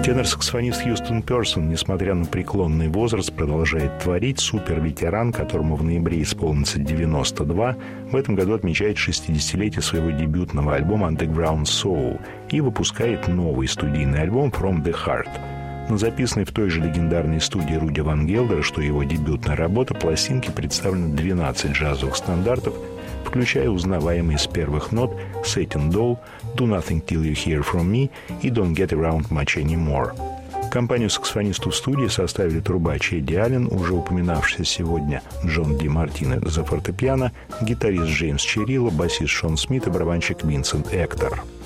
Тенор-саксофонист Хьюстон Персон, несмотря на преклонный возраст, продолжает творить. Суперветеран, которому в ноябре исполнится 92, в этом году отмечает 60-летие своего дебютного альбома «Underground Soul» и выпускает новый студийный альбом «From the Heart». На записанной в той же легендарной студии Руди Ван Гелдера, что его дебютная работа, пластинке представлено 12 джазовых стандартов, включая узнаваемые с первых нот «Satin Doll», «Do Nothing Till You Hear From Me» и «Don't Get Around Much Anymore». Компанию саксофонистов в студии составили трубач Эдди Аллен, уже упоминавшийся сегодня Джон Ди Мартино за фортепиано, гитарист Джеймс Черило, басист Шон Смит и барабанщик Винсент Эктор.